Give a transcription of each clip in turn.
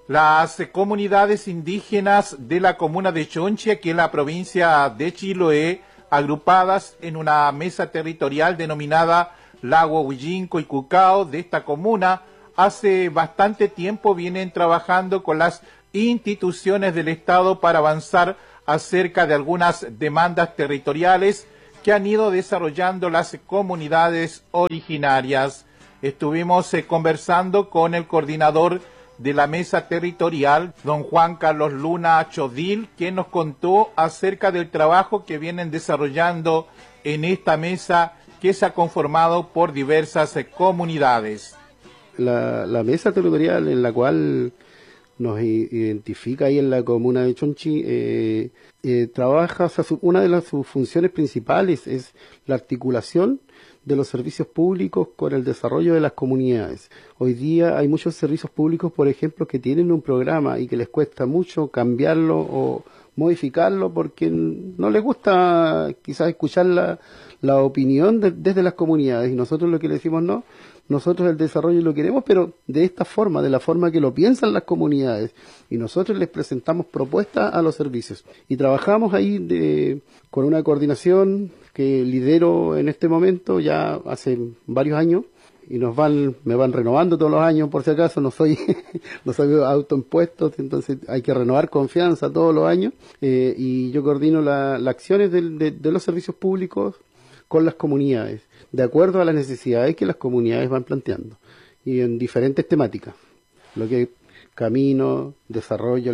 Las comunidades indígenas de la comuna de Chonchi, aquí en la provincia de Chiloé, agrupadas en una mesa territorial denominada Lago Huillinco y Cucao de esta comuna, hace bastante tiempo vienen trabajando con las instituciones del Estado para avanzar acerca de algunas demandas territoriales que han ido desarrollando las comunidades originarias. Estuvimos conversando con el coordinador de la mesa territorial, don Juan Carlos Luna Chodil, quien nos contó acerca del trabajo que vienen desarrollando en esta mesa que se ha conformado por diversas comunidades. La mesa territorial en la cual nos identifica ahí en la comuna de Chonchi trabaja, o sea, una de sus funciones principales es la articulación de los servicios públicos con el desarrollo de las comunidades. Hoy día hay muchos servicios públicos, por ejemplo, que tienen un programa y que les cuesta mucho cambiarlo o modificarlo porque no les gusta quizás escuchar la opinión desde las comunidades, y nosotros lo que le decimos no, nosotros el desarrollo lo queremos, pero de esta forma, de la forma que lo piensan las comunidades, y nosotros les presentamos propuestas a los servicios. Y trabajamos ahí con una coordinación que lidero en este momento ya hace varios años, y me van renovando todos los años, por si acaso, no soy autoimpuesto, entonces hay que renovar confianza todos los años, y yo coordino las acciones de los servicios públicos con las comunidades, de acuerdo a las necesidades que las comunidades van planteando, y en diferentes temáticas, lo que es camino, desarrollo,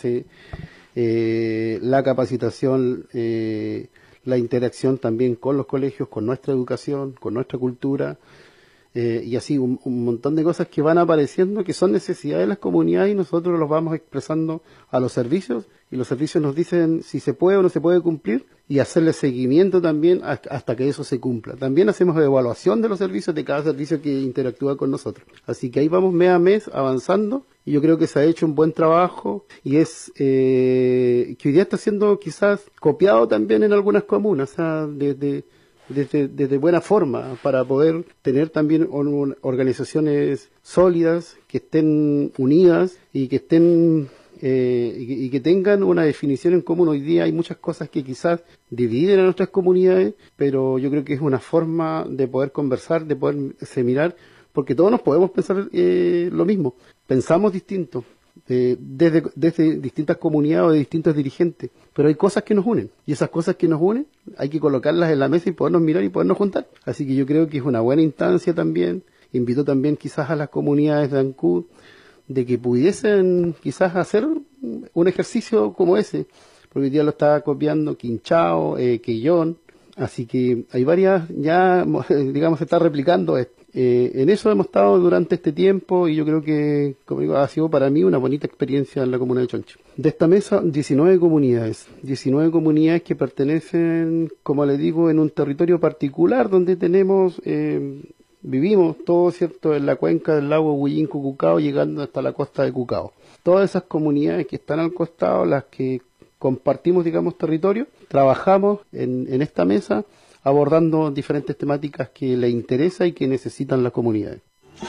la capacitación, la interacción también con los colegios, con nuestra educación, con nuestra cultura, y así un montón de cosas que van apareciendo que son necesidades de las comunidades, y nosotros los vamos expresando a los servicios, y los servicios nos dicen si se puede o no se puede cumplir, y hacerle seguimiento también hasta que eso se cumpla. También hacemos evaluación de los servicios, de cada servicio que interactúa con nosotros. Así que ahí vamos mes a mes avanzando, y yo creo que se ha hecho un buen trabajo, y es que hoy día está siendo quizás copiado también en algunas comunas, o sea, desde buena forma, para poder tener también organizaciones sólidas, que estén unidas y que estén y que tengan una definición en común. Hoy día hay muchas cosas que quizás dividen a nuestras comunidades, pero yo creo que es una forma de poder conversar, de poder mirar, porque todos nos podemos pensar lo mismo, pensamos distinto, desde distintas comunidades o de distintos dirigentes, pero hay cosas que nos unen, y esas cosas que nos unen hay que colocarlas en la mesa y podernos mirar y podernos juntar. Así que yo creo que es una buena instancia también. Invito también quizás a las comunidades de Ancud de que pudiesen quizás hacer un ejercicio como ese, porque hoy día lo está copiando Quinchao, Quellón, así que hay varias, ya digamos se está replicando esto. En eso hemos estado durante este tiempo, y yo creo que, como digo, ha sido para mí una bonita experiencia en la comuna de Chonchi. De esta mesa, 19 comunidades que pertenecen, como les digo, en un territorio particular donde tenemos vivimos todos, ¿cierto?, en la cuenca del lago Huillinco Cucao, llegando hasta la costa de Cucao. Todas esas comunidades que están al costado, las que compartimos, digamos, territorio, trabajamos en esta mesa abordando diferentes temáticas que les interesa y que necesitan las comunidades.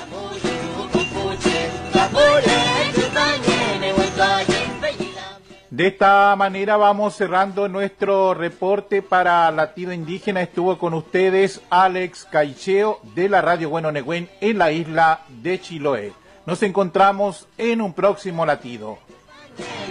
De esta manera vamos cerrando nuestro reporte para Latido Indígena. Estuvo con ustedes Alex Caicheo de la Radio Bueno Negüén en la isla de Chiloé. Nos encontramos en un próximo Latido.